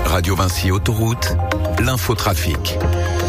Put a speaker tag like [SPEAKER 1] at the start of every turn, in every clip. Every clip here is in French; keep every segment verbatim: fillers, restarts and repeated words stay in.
[SPEAKER 1] Radio Vinci Autoroute, l'infotrafic.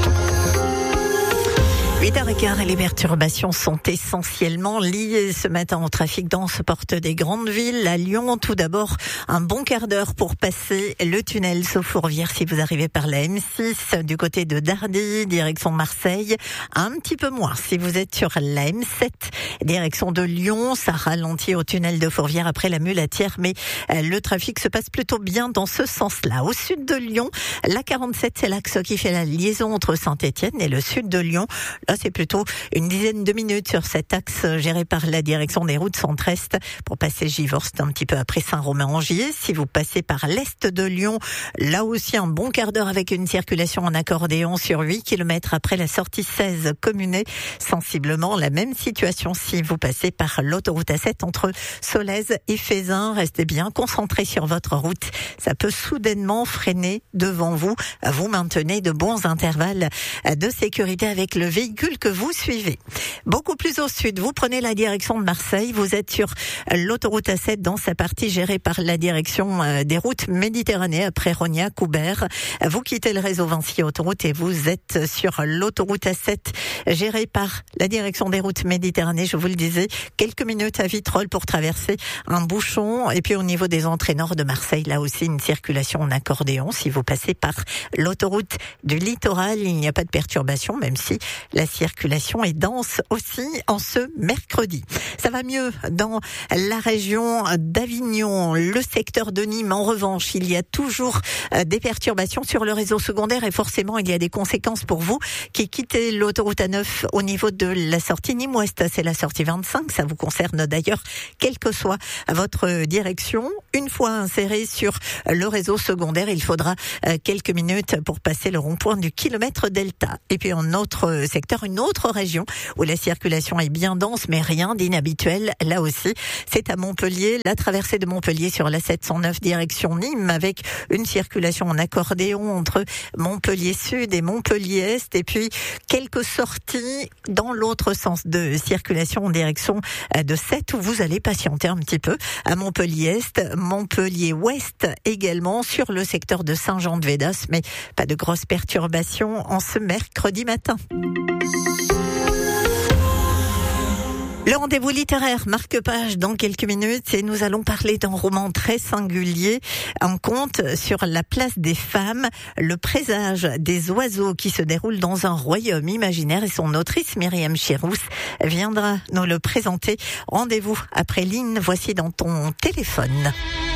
[SPEAKER 2] huit heures quinze et les perturbations sont essentiellement liées ce matin au trafic dense porte des grandes villes. À Lyon, tout d'abord, un bon quart d'heure pour passer le tunnel Sauf-Fourvière si vous arrivez par la M six du côté de Dardy, direction Marseille. Un petit peu moins si vous êtes sur la M sept, direction de Lyon. Ça ralentit au tunnel de Fourvière après la Mulatière, mais le trafic se passe plutôt bien dans ce sens-là. Au sud de Lyon, la quarante-sept, c'est l'axe qui fait la liaison entre Saint-Étienne et le sud de Lyon. Là, c'est plutôt une dizaine de minutes sur cet axe géré par la direction des routes centre-est pour passer Givorst un petit peu après Saint-Romain-en-Gier. Si vous passez par l'est de Lyon, là aussi un bon quart d'heure avec une circulation en accordéon sur huit kilomètres après la sortie seize Communet. Sensiblement la même situation si vous passez par l'autoroute A sept entre Solèze et Fézin. Restez bien concentrés sur votre route. Ça peut soudainement freiner devant vous. Vous maintenez de bons intervalles de sécurité avec le véhicule que vous suivez. Beaucoup plus au sud, vous prenez la direction de Marseille, vous êtes sur l'autoroute A sept dans sa partie gérée par la direction des routes Méditerranée après Rognac, Oubert. Vous quittez le réseau Vinci Autoroute et vous êtes sur l'autoroute A sept gérée par la direction des routes Méditerranée. Je vous le disais, quelques minutes à Vitrolles pour traverser un bouchon. Et puis au niveau des entrées nord de Marseille, là aussi une circulation en accordéon. Si vous passez par l'autoroute du littoral, il n'y a pas de perturbation, même si la circulation est dense aussi en ce mercredi. Ça va mieux dans la région d'Avignon, le secteur de Nîmes. En revanche, il y a toujours des perturbations sur le réseau secondaire et forcément, il y a des conséquences pour vous qui quittez l'autoroute A neuf au niveau de la sortie Nîmes-Ouest. C'est la sortie vingt-cinq. Ça vous concerne d'ailleurs, quelle que soit votre direction. Une fois inséré sur le réseau secondaire, il faudra quelques minutes pour passer le rond-point du kilomètre delta. Et puis en autre secteur, une autre région où la circulation est bien dense, mais rien d'inhabituel. Là aussi, c'est à Montpellier, la traversée de Montpellier sur la sept cent neuf direction Nîmes, avec une circulation en accordéon entre Montpellier Sud et Montpellier Est, et puis quelques sorties dans l'autre sens de circulation en direction de Sète, où vous allez patienter un petit peu à Montpellier Est, Montpellier Ouest également sur le secteur de Saint-Jean-de-Védas, mais pas de grosses perturbations en ce mercredi matin. Le rendez-vous littéraire marque-page dans quelques minutes et nous allons parler d'un roman très singulier, un conte sur la place des femmes, le présage des oiseaux qui se déroule dans un royaume imaginaire, et son autrice Myriam Chirousse viendra nous le présenter. Rendez-vous après Line, voici dans ton téléphone.